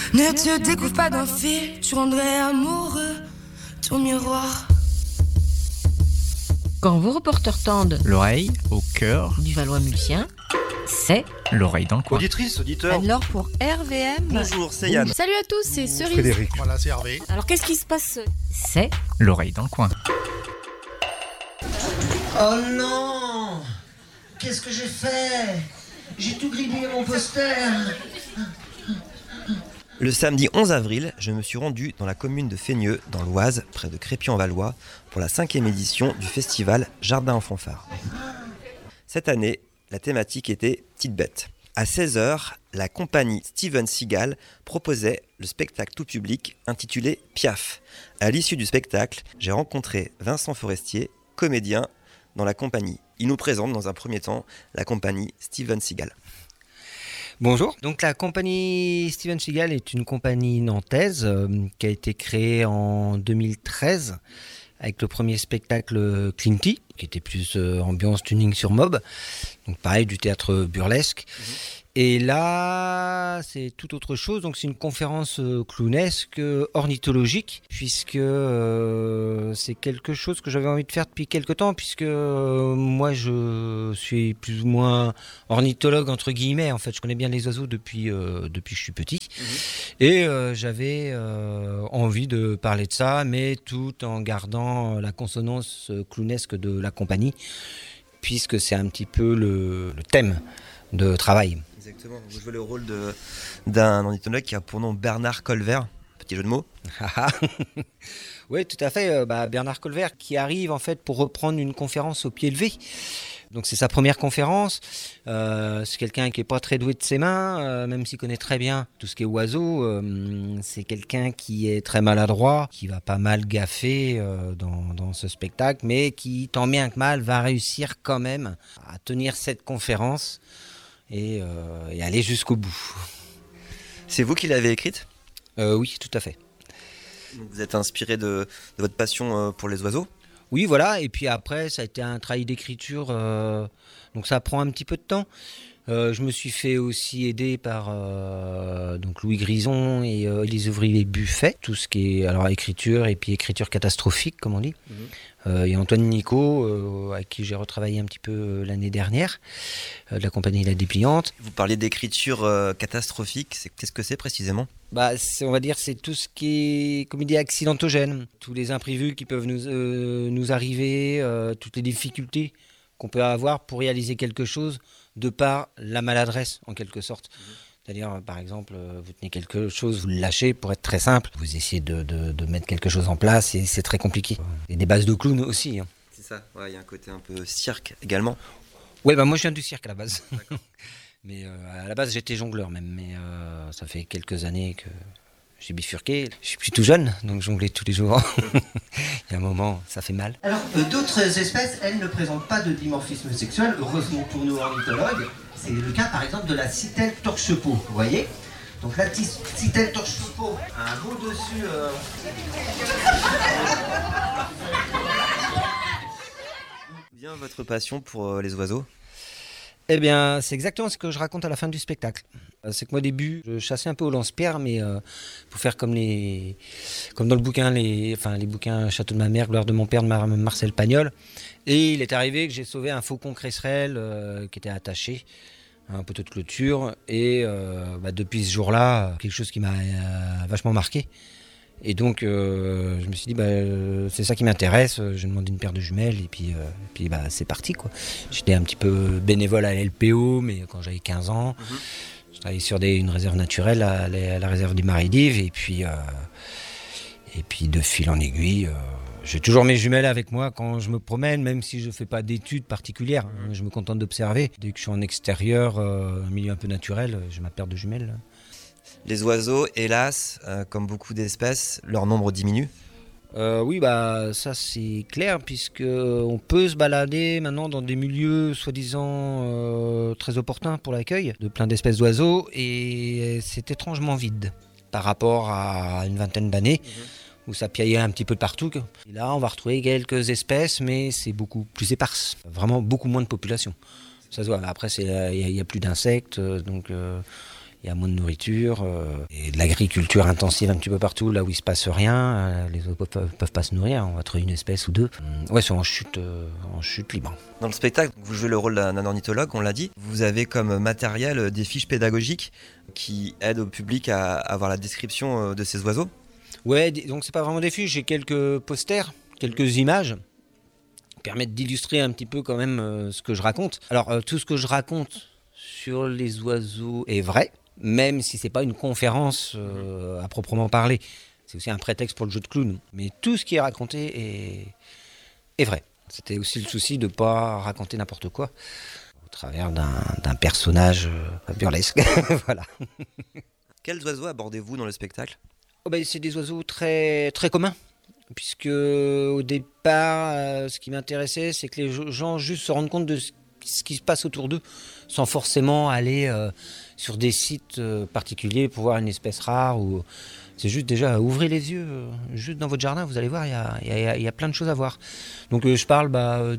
Ne te découvre pas d'un fil, tu rendrais amoureux ton miroir. Quand vos reporters tendent l'oreille au cœur du Valois-Mulsien, c'est l'oreille dans le coin. Auditrice, auditeur. alors pour RVM. Bonjour, c'est Yann. Salut à tous, c'est Cerise. Frédéric. Voilà, c'est Hervé. Alors qu'est-ce qui se passe? C'est L'oreille dans le coin. Oh non! Qu'est-ce que j'ai fait? J'ai tout gribouillé mon poster. Le samedi 11 avril, je me suis rendu dans la commune de Fénieux, dans l'Oise, près de Crépy-en-Valois, pour la 5e édition du festival Jardin en fanfare. Cette année, la thématique était Petite Bête. À 16h, la compagnie Steven Seagal proposait le spectacle tout public intitulé Piaf. À l'issue du spectacle, j'ai rencontré Vincent Forestier, comédien dans la compagnie. Il nous présente dans un premier temps la compagnie Steven Seagal. Bonjour, donc la compagnie Steven Seagal est une compagnie nantaise qui a été créée en 2013 avec le premier spectacle Clinty, qui était plus ambiance tuning sur mob, donc pareil du théâtre burlesque. Et là, c'est tout autre chose. Donc, c'est une conférence clownesque, ornithologique, puisque c'est quelque chose que j'avais envie de faire depuis quelque temps, puisque moi, je suis plus ou moins ornithologue, entre guillemets. En fait, je connais bien les oiseaux depuis que je suis petit. Et j'avais envie de parler de ça, mais tout en gardant la consonance clownesque de la compagnie, puisque c'est un petit peu le thème de travail. Exactement, vous jouez le rôle d'un ornithologue qui a pour nom Bernard Colvert, petit jeu de mots. Oui, tout à fait, Bernard Colvert qui arrive en fait pour reprendre une conférence au pied levé. Donc c'est sa première conférence, c'est quelqu'un qui n'est pas très doué de ses mains, même s'il connaît très bien tout ce qui est oiseaux, c'est quelqu'un qui est très maladroit, qui va pas mal gaffer dans ce spectacle, mais qui, tant bien que mal, va réussir quand même à tenir cette conférence et aller jusqu'au bout. C'est vous qui l'avez écrite ? Oui, tout à fait. Vous êtes inspiré de votre passion pour les oiseaux ? Oui, voilà, et puis après, ça a été un travail d'écriture, donc ça prend un petit peu de temps. Je me suis fait aussi aider par donc Louis Grison et les ouvriers Buffet, tout ce qui est alors écriture et puis écriture catastrophique, comme on dit. Et Antoine Nico, avec qui j'ai retravaillé un petit peu l'année dernière, de la compagnie La Dépliante. Vous parlez d'écriture catastrophique, qu'est-ce que c'est précisément ? On va dire c'est tout ce qui est comédie accidentogène, tous les imprévus qui peuvent nous arriver, toutes les difficultés qu'on peut avoir pour réaliser quelque chose de par la maladresse en quelque sorte. C'est-à-dire, par exemple, vous tenez quelque chose, vous le lâchez pour être très simple. Vous essayez de mettre quelque chose en place et c'est très compliqué. Il y a des bases de clown aussi. Hein. C'est ça, il y a un côté un peu cirque également. Oui, moi je viens du cirque à la base. Mais à la base j'étais jongleur même. Mais ça fait quelques années que j'ai bifurqué. Je suis plus tout jeune, donc jongler tous les jours. Il y a un moment, ça fait mal. Alors, d'autres espèces, elles ne présentent pas de dimorphisme sexuel, heureusement pour nous ornithologues. C'est le cas par exemple de la citelle torche-peau, vous voyez ? Donc la citelle torche-peau a un beau dessus. Bien votre passion pour les oiseaux ? Eh bien, c'est exactement ce que je raconte à la fin du spectacle. C'est que moi, au début, je chassais un peu au lance-pierre, mais pour faire comme dans le bouquin, les bouquins Château de ma mère, Gloire de mon père de Marcel Pagnol. Et il est arrivé que j'ai sauvé un faucon cresserelle qui était attaché à un poteau de clôture. Et depuis ce jour-là, quelque chose qui m'a vachement marqué. Et donc, je me suis dit, c'est ça qui m'intéresse. J'ai demandé une paire de jumelles et puis c'est parti, quoi. J'étais un petit peu bénévole à l'LPO, mais quand j'avais 15 ans, je travaillais sur une réserve naturelle, à la réserve du Marais-d'Yves. Et puis de fil en aiguille, j'ai toujours mes jumelles avec moi quand je me promène, même si je ne fais pas d'études particulières. Je me contente d'observer. Dès que je suis en extérieur, un milieu un peu naturel, j'ai ma paire de jumelles. Les oiseaux, hélas, comme beaucoup d'espèces, leur nombre diminue. Oui, ça c'est clair, puisqu'on peut se balader maintenant dans des milieux soi-disant très opportuns pour l'accueil de plein d'espèces d'oiseaux, et c'est étrangement vide par rapport à une vingtaine d'années où ça piaillait un petit peu de partout. Et là, on va retrouver quelques espèces, mais c'est beaucoup plus éparse, vraiment beaucoup moins de population. Ça se voit. Après, il y a plus d'insectes, donc Il y a moins de nourriture et de l'agriculture intensive un petit peu partout, là où il se passe rien. Les oiseaux peuvent pas se nourrir, on va trouver une espèce ou deux. Ouais, sont en chute libre. Dans le spectacle, vous jouez le rôle d'un ornithologue, on l'a dit. Vous avez comme matériel des fiches pédagogiques qui aident au public à avoir la description de ces oiseaux. Ouais, donc c'est pas vraiment des fiches, j'ai quelques posters, quelques images qui permettent d'illustrer un petit peu quand même ce que je raconte. Alors tout ce que je raconte sur les oiseaux est vrai, même si c'est pas une conférence à proprement parler. C'est aussi un prétexte pour le jeu de clown. Mais tout ce qui est raconté est vrai. C'était aussi le souci de ne pas raconter n'importe quoi au travers d'un personnage burlesque. Voilà. Quels oiseaux abordez-vous dans le spectacle ? C'est des oiseaux très, très communs. Puisque au départ, ce qui m'intéressait, c'est que les gens juste se rendent compte de ce qui se passe autour d'eux, sans forcément aller sur des sites particuliers pour voir une espèce rare. C'est juste déjà ouvrir les yeux, juste dans votre jardin, vous allez voir, il y a plein de choses à voir. Donc je parle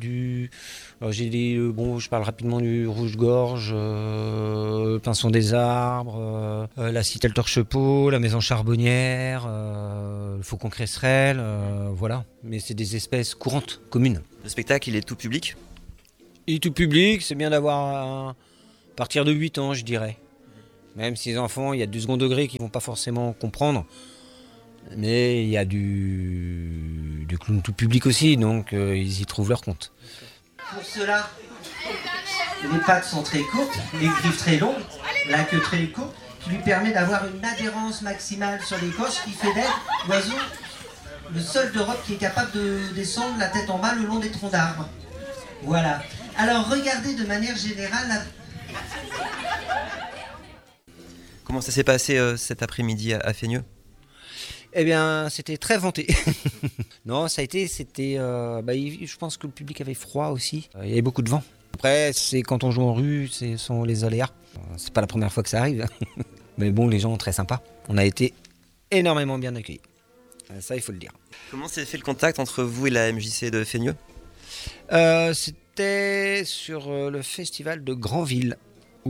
je parle rapidement du rouge-gorge, le pinson des arbres, la citelle torche-peau, la maison charbonnière, le faucon cresserelle, voilà. Mais c'est des espèces courantes, communes. Le spectacle, il est tout public ? Et tout public, c'est bien d'avoir à partir de 8 ans, je dirais. Même si les enfants, il y a du second degré qui ne vont pas forcément comprendre. Mais il y a du clown tout public aussi, donc ils y trouvent leur compte. Pour cela, les pattes sont très courtes, les griffes très longues, la queue très courte, qui lui permet d'avoir une adhérence maximale sur l'écorce, qui fait d'être l'oiseau le seul d'Europe qui est capable de descendre la tête en bas le long des troncs d'arbres. Voilà. Alors regardez de manière générale Comment ça s'est passé cet après-midi à Fénieux ? Eh bien, c'était très venté. Non, je pense que le public avait froid aussi. Il y avait beaucoup de vent. Après, c'est quand on joue en rue, ce sont les aléas. C'est pas la première fois que ça arrive. Mais bon, les gens sont très sympas. On a été énormément bien accueillis. Ça, il faut le dire. Comment s'est fait le contact entre vous et la MJC de Fénieux ? C'était sur le festival de Granville,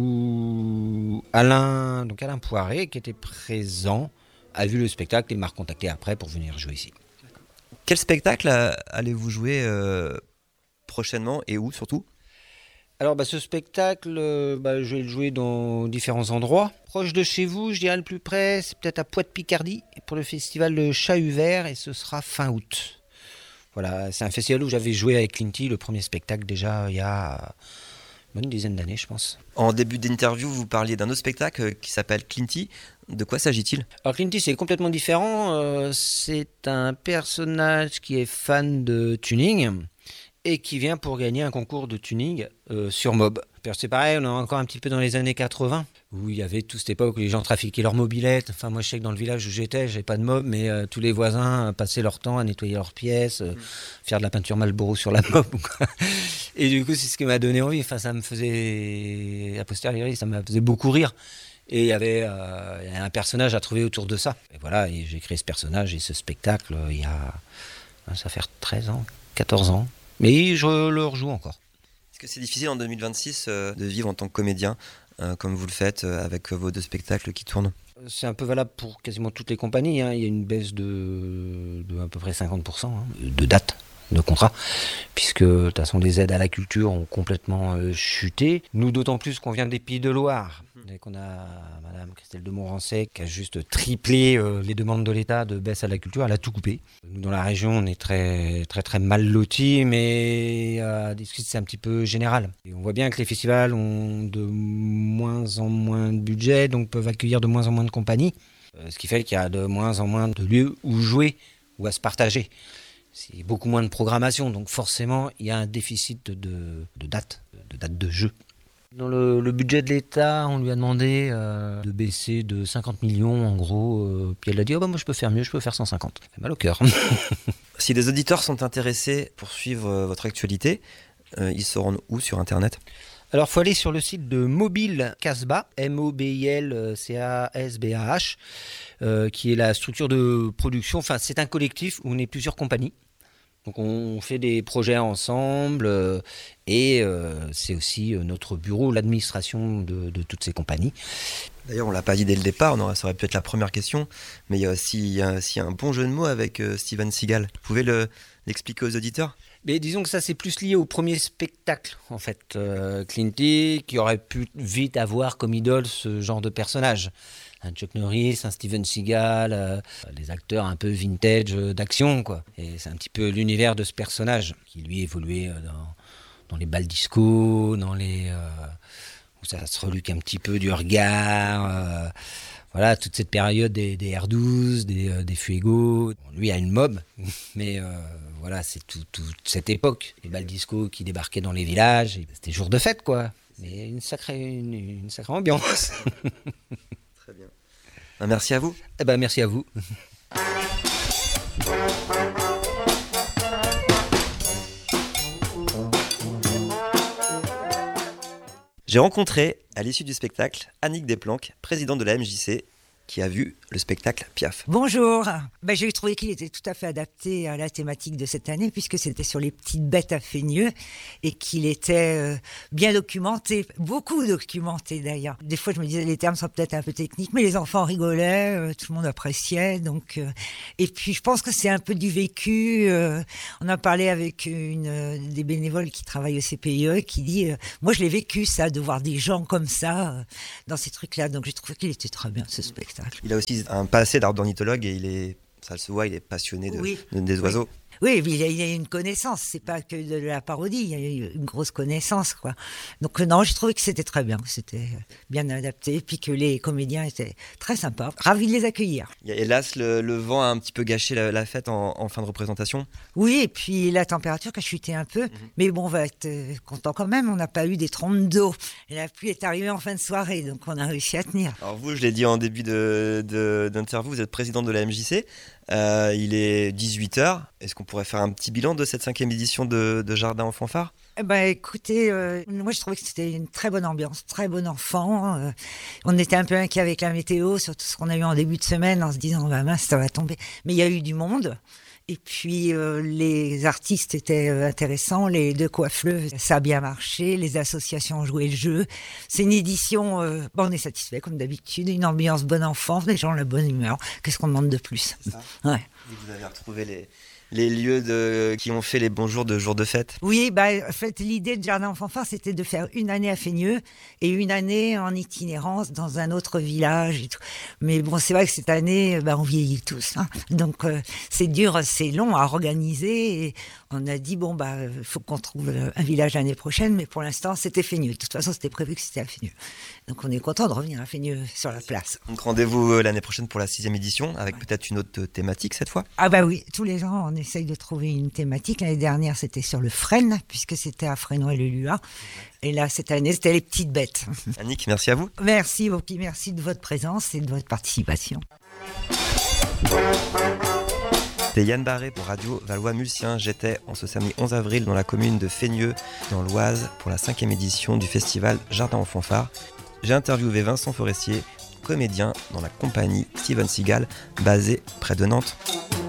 où Alain Poiré, qui était présent, a vu le spectacle et m'a recontacté après pour venir jouer ici. Quel spectacle allez-vous jouer prochainement et où surtout ? Alors ce spectacle, je vais le jouer dans différents endroits. Proche de chez vous, je dirais le plus près, c'est peut-être à Poix-de-Picardie pour le festival de Chat-Huvert et ce sera fin août. Voilà, c'est un festival où j'avais joué avec Clinty, le premier spectacle déjà il y a une dizaine d'années, je pense. En début d'interview, vous parliez d'un autre spectacle qui s'appelle Clinty. De quoi s'agit-il ? Alors Clinty, c'est complètement différent. C'est un personnage qui est fan de tuning et qui vient pour gagner un concours de tuning sur Mob. C'est pareil, on est encore un petit peu dans les années 80, où il y avait toute cette époque où les gens trafiquaient leurs mobilettes. Enfin, moi, je sais que dans le village où j'avais pas de Mob, mais tous les voisins passaient leur temps à nettoyer leurs pièces, faire de la peinture Marlboro sur la Mob. Et du coup, c'est ce qui m'a donné envie. Enfin, ça me faisait, a posteriori, ça m'a faisait beaucoup rire. Et il y avait un personnage à trouver autour de ça. Et voilà, et j'ai créé ce personnage et ce spectacle ça fait 13 ans, 14 ans. Mais je le rejoue encore. Est-ce que c'est difficile en 2026 de vivre en tant que comédien, comme vous le faites avec vos 2 spectacles qui tournent ? C'est un peu valable pour quasiment toutes les compagnies. Il y a une baisse de à peu près 50% de dates de contrat, puisque de toute façon les aides à la culture ont complètement chuté. Nous, d'autant plus qu'on vient des Pays de Loire, et qu'on a Madame Christelle de Montrancet qui a juste triplé les demandes de l'État de baisse à la culture, elle a tout coupé. Nous, dans la région, on est très très très mal lotis, mais c'est un petit peu général. Et on voit bien que les festivals ont de moins en moins de budget, donc peuvent accueillir de moins en moins de compagnies, ce qui fait qu'il y a de moins en moins de lieux où jouer ou à se partager. C'est beaucoup moins de programmation, donc forcément, il y a un déficit de dates de jeu. Dans le budget de l'État, on lui a demandé de baisser de 50 millions, en gros. Puis elle a dit, moi je peux faire mieux, je peux faire 150. Ça fait mal au cœur. Si des auditeurs sont intéressés pour suivre votre actualité, ils se rendent où sur Internet ? Alors, il faut aller sur le site de Mobile Casbah, MOBILCASBAH, qui est la structure de production. Enfin, c'est un collectif où on est plusieurs compagnies. Donc on fait des projets ensemble et c'est aussi notre bureau, l'administration de toutes ces compagnies. D'ailleurs, on ne l'a pas dit dès le départ, ça aurait pu être la première question, mais il y a aussi un bon jeu de mots avec Steven Seagal. Vous pouvez l'expliquer aux auditeurs ? Mais disons que ça, c'est plus lié au premier spectacle, en fait. Clint Eastwood, qui aurait pu vite avoir comme idole ce genre de personnage. Un Chuck Norris, un Steven Seagal, des acteurs un peu vintage d'action, quoi. Et c'est un petit peu l'univers de ce personnage, qui lui évoluait dans les bals disco, dans les... où ça se reluque un petit peu du regard... Voilà, toute cette période des R12, des Fuego. Bon, lui a une mob, mais voilà, c'est toute cette époque. Les bals disco qui débarquaient dans les villages. C'était jour de fête, quoi. Mais une sacrée ambiance. Très bien. Merci à vous. Merci à vous. J'ai rencontré, à l'issue du spectacle, Annick Desplanques, présidente de la MJC, qui a vu le spectacle Piaf. Bonjour. J'ai trouvé qu'il était tout à fait adapté à la thématique de cette année, puisque c'était sur les petites bêtes à Fénieux et qu'il était bien documenté, beaucoup documenté d'ailleurs. Des fois, je me disais les termes sont peut-être un peu techniques, mais les enfants rigolaient, tout le monde appréciait. Donc, et puis, je pense que c'est un peu du vécu. On a parlé avec une des bénévoles qui travaille au CPIE, qui dit moi, je l'ai vécu ça, de voir des gens comme ça dans ces trucs-là. Donc, j'ai trouvé qu'il était très bien ce spectacle. Il a aussi un passé d'ornithologue et ça se voit, il est passionné des oiseaux. Oui, il y a une connaissance, c'est pas que de la parodie, il y a une grosse connaissance, quoi. Donc non, j'ai trouvé que c'était très bien, que c'était bien adapté, puis que les comédiens étaient très sympas, ravis de les accueillir. Hélas, le vent a un petit peu gâché la fête en fin de représentation. Oui, et puis la température qui a chuté un peu, mais bon, on va être content quand même, on n'a pas eu des trompes d'eau. Et la pluie est arrivée en fin de soirée, donc on a réussi à tenir. Alors vous, je l'ai dit en début d'interview, vous êtes présidente de la MJC. Il est 18h. Est-ce qu'on pourrait faire un petit bilan de cette 5e édition de Jardin en fanfare ? Écoutez, moi je trouvais que c'était une très bonne ambiance, très bon enfant. On était un peu inquiets avec la météo, surtout ce qu'on a eu en début de semaine, en se disant mince, ça va tomber. Mais il y a eu du monde. Et puis les artistes étaient intéressants, les deux coiffeuses, ça a bien marché, les associations ont joué le jeu. C'est une édition, on est satisfait comme d'habitude, une ambiance bon enfant, les gens ont la bonne humeur. Qu'est-ce qu'on demande de plus ? C'est ça. Ouais. Et vous avez retrouvé les lieux qui ont fait les bons jours de fête. Oui, en fait, l'idée de Jardin en fanfare, c'était de faire une année à Fénieux et une année en itinérance dans un autre village. Et tout. Mais bon, c'est vrai que cette année, on vieillit tous. Hein. Donc, c'est dur, c'est long à organiser. Et on a dit, faut qu'on trouve un village l'année prochaine. Mais pour l'instant, c'était Fénieux. De toute façon, c'était prévu que c'était à Fénieux. Donc, on est content de revenir à Fénieux sur la place. Donc, rendez-vous l'année prochaine pour la 6e édition, avec peut-être une autre thématique cette fois ? Ah oui, tous les ans, on essaye de trouver une thématique. L'année dernière, c'était sur le frêne, puisque c'était à Fresnoy-le-Luat. Et là, cette année, c'était les petites bêtes. Annick, merci à vous. Merci, merci de votre présence et de votre participation. C'était Yann Barré pour Radio Valois-Mulsien. J'étais en ce samedi 11 avril dans la commune de Fénieux, dans l'Oise, pour la 5e édition du festival Jardin en fanfare. J'ai interviewé Vincent Forestier, comédien dans la compagnie Steven Seagal, basée près de Nantes.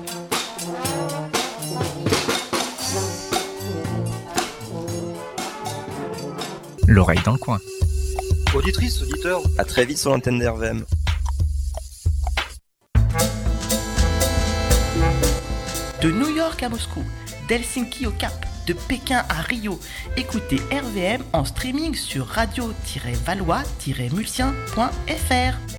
L'oreille dans le coin. Auditrice, auditeur, à très vite sur l'antenne d'RVM. De New York à Moscou, d'Helsinki au Cap, de Pékin à Rio, écoutez RVM en streaming sur radio-valois-mulsien.fr.